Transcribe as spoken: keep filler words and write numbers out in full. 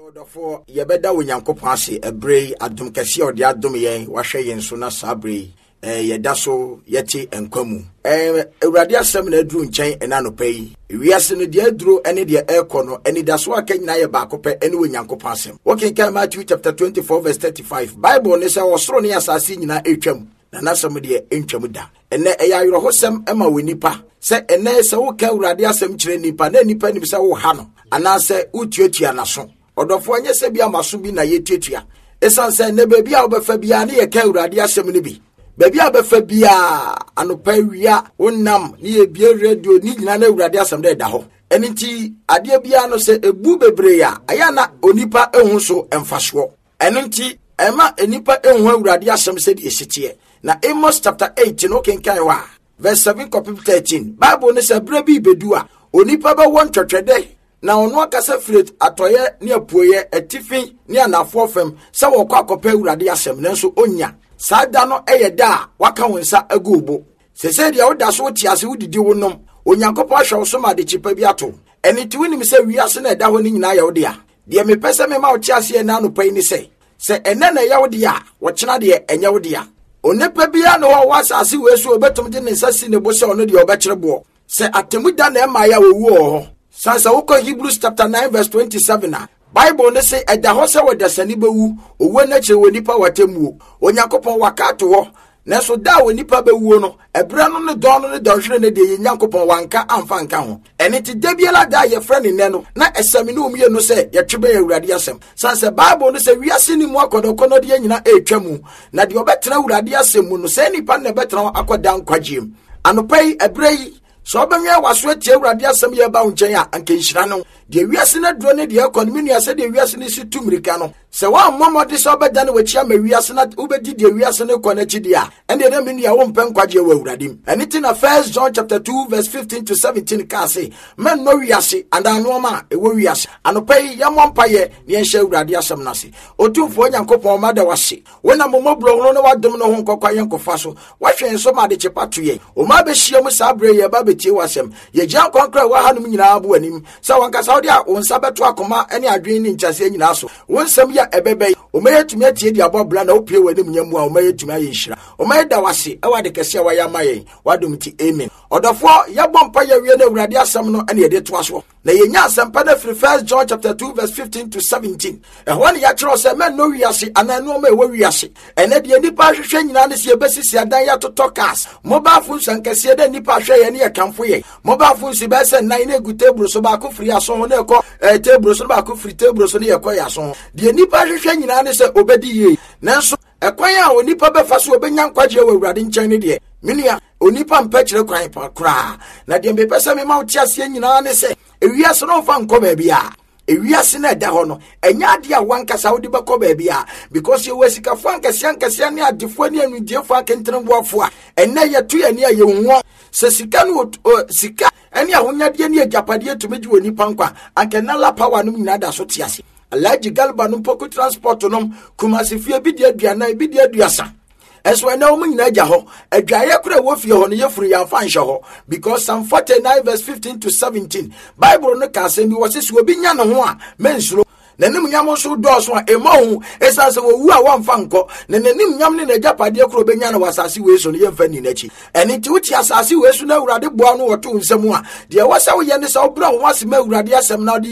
For Yabeda Winyankopasi, a bray, Adum Cassia, or the Adum Yen, Washayan Suna Sabri, Yadaso, Yeti, and Komu. A radia seminar drew in chain and anopay. We are sending the drew any dear air corner, any daswa can naya bacope, any Winyankopasim. Walking came Matthew chapter twenty-four, verse thirty-five. Bible Nessa was thrown as I seen in our H M. Nana somebody inchamuda. And there a Hosam Emma Winipa. Say, and there so can radia sem nipa, then nipa nimsa hano. And I say, Utuetia nason. Odofo anye se bia masubi na yetuatua esan se ne bebia obefa bia ne ye ka urade asem ne bi bebia obefa bia anopa wia wonnam ne ye bia radio ni nyina na urade asem de da ho enenti ade bia no se ebu bebre ya aya na onipa ehun so emfaso enenti ema enipa ehun urade asem se de esitie na Amos chapter eight no kenkan wa verse seven to thirteen Bible ne se bre bi bedua onipa be won twetwede na ono akasa firet atoye ne apoye atifi ne anafo fam se wo kwa kopa urade asem nanso onya sada no eye da waka wonsa agubo se se dia woda so tiase wudidi wonom onyankopɔ ahwe so ma de chipa bi ato eni ti woni se wiase na da ho ni nyina ya wode a de me pese me ma wo tiase na no pai ni se se ene na ya wode a wo kyena de enya wode a onepa bia no wo wasase wesu obetum de ne nsasi ne bo se ono de obekyerebo se atemuda na ema ya wo wo Sansa woko Hebrews chapter nine verse twenty-seven na Bible ne say eda ho se wodasani bewu owo na che wonipa watemu onyankopon wakato ho na so da wonipa bewu no ebra no ne don no ne donhwere ne de nyankopon wanka amfa nka ho ene ti dabiela da ye frɛ ne no na esami no umie no se ye twebe awurade asem sansa Bible no say wiase ni mu akodokono de nyina etwamu na de obetena awurade asem mu no se nipa ne betena akoda nkwagiem anopai ebrei so benye waso tie awurade asem ye ba unchen a anke nhira no de wiase na dro ne de economy no ase de wiase ne si tumrika no se wa mmomode so beda ne wachi ama wiase na ubedi de wiase ne kɔ na chidi a ende de menu ya wo mpen kwaje wa awurade anything na First John chapter two verse fifteen to seventeen ka say men no wiase and anoma e wo wiase anopai ya mompaye ne nhya awurade asem na se otumfo nyankopɔn ma da wase wona momobro no no wadom no ho nkɔkwa yenkofa so wahwe nso ma de chepato ye o ma be hia mu sabre ye ba betie wasem ye gyan konkra wa hanum nyina abu anim sa wanka saudi a wonsa beto akoma ene adwen ni nkyase nyina so wonsam ya ebebe o ma yetumi atie di abobla na opie wanim nyamu a o ma yetumi aye nhira o ma da wase e wade kese wa ya maye wadom ti amen odofo ya bompa ya wie na awurade asem no ene ye de to aso na ye nya asem pa na free First John chapter two verse fifteen to seventeen e ho ne ya kyerɛ se men no wiase ananu ma e wo wiase ene de nipa hwehwɛ nyina ne se besisi adan ya totokas mobile phone sankase de nipa hwɛ ye ne ye kamfo ye mobile phone si be se nan na egu table so ba ko free aso ne ko table so ba ko free table so ne ye ko ya so de nipa hwehwɛ nyina ne se obedi ye nanso ekwan a onipa befa so obenya nkwaje wa awurade nkyɛn ne de menua onipa mpɛkyerɛ kwan pa kra na de mbepɛsɛ me ma wo tiase nyina ne se ewiase no fa nkɔ ba bia ewiase na da ho no enya ade a wankasa wo de bɛkɔ ba bia because you wasika fo ankase ankase ne adefo ne anudefo akentenboafo a enne yeto ye ne ye hunwo se sika no sika ene ahonyade ne agapade tumegi woni pankwa ankenala power no nyina da so tiase alaji galba no poko transport no kumasi fie bi de aduana bi de aduasa eso na omu nyina gya ho adwaye kura wo fie ho no yefuru ya fa nhye ho because Psalm forty-nine verse fifteen to seventeen Bible no ka se bi wo se obi nya ne ho a mensuro na nim nyam so do so a ema hu esa se wo wu a won fa nko na nim nyam ne najapade kuro benya na wasase we so no yemfa ni nachi eni ti wuti asase we so na awurade boa no woto nsam a de wasa wo ye ne sa obra ho asem awurade asem na